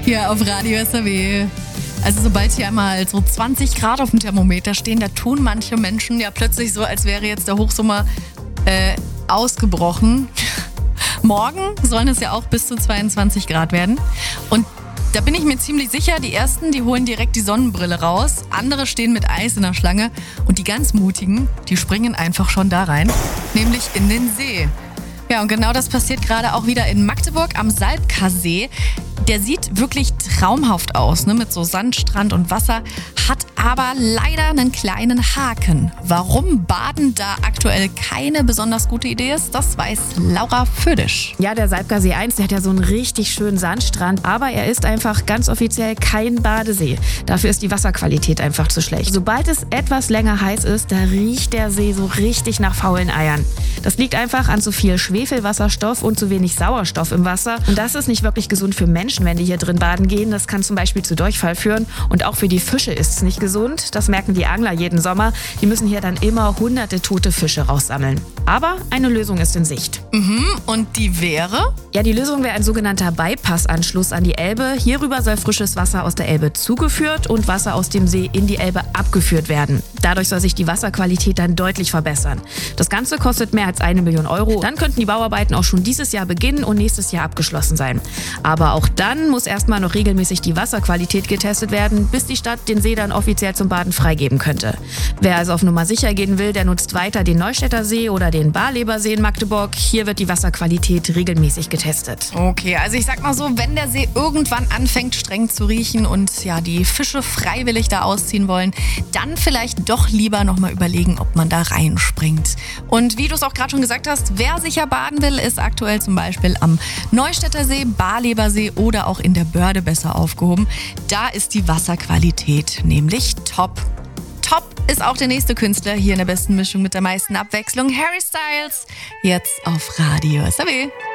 Hier auf Radio SAW. Also sobald hier einmal so 20 Grad auf dem Thermometer stehen, da tun manche Menschen ja plötzlich so, als wäre jetzt der Hochsommer ausgebrochen. Morgen sollen es ja auch bis zu 22 Grad werden. Und da bin ich mir ziemlich sicher, die Ersten, die holen direkt die Sonnenbrille raus. Andere stehen mit Eis in der Schlange. Und die ganz Mutigen, die springen einfach schon da rein. Nämlich in den See. Ja, und genau das passiert gerade auch wieder in Magdeburg am Salbka-See. Der sieht wirklich traumhaft aus, ne? Mit so Sandstrand und Wasser, hat aber leider einen kleinen Haken. Warum Baden da aktuell keine besonders gute Idee ist, das weiß Laura Födisch. Ja, der Salbka-See 1, der hat ja so einen richtig schönen Sandstrand, aber er ist einfach ganz offiziell kein Badesee. Dafür ist die Wasserqualität einfach zu schlecht. Sobald es etwas länger heiß ist, da riecht der See so richtig nach faulen Eiern. Das liegt einfach an zu viel Schwefelwasserstoff und zu wenig Sauerstoff im Wasser. Und das ist nicht wirklich gesund für Menschen, wenn die hier drin baden gehen. Das kann zum Beispiel zu Durchfall führen. Und auch für die Fische ist es nicht gesund. Das merken die Angler jeden Sommer. Die müssen hier dann immer hunderte tote Fische raussammeln. Aber eine Lösung ist in Sicht. Und die wäre? Ja, die Lösung wäre ein sogenannter Bypassanschluss an die Elbe. Hierüber soll frisches Wasser aus der Elbe zugeführt und Wasser aus dem See in die Elbe abgeführt werden. Dadurch soll sich die Wasserqualität dann deutlich verbessern. Das Ganze kostet mehr als 1 Million Euro. Dann könnten die Bauarbeiten auch schon dieses Jahr beginnen und nächstes Jahr abgeschlossen sein. Aber auch dann muss erstmal noch regelmäßig die Wasserqualität getestet werden, bis die Stadt den See dann offiziell zum Baden freigeben könnte. Wer also auf Nummer sicher gehen will, der nutzt weiter den Neustädter See oder den Barlebersee in Magdeburg. Hier wird die Wasserqualität regelmäßig getestet. Okay, also ich sag mal so, wenn der See irgendwann anfängt streng zu riechen und ja die Fische freiwillig da ausziehen wollen, dann vielleicht doch lieber nochmal überlegen, ob man da reinspringt. Und wie du es auch gerade schon gesagt hast, wer sicher baden will, ist aktuell zum Beispiel am Neustädter See, Barlebersee oder auch in der Börde besser aufgehoben. Da ist die Wasserqualität nämlich top. Top ist auch der nächste Künstler hier in der besten Mischung mit der meisten Abwechslung, Harry Styles, jetzt auf Radio SAW.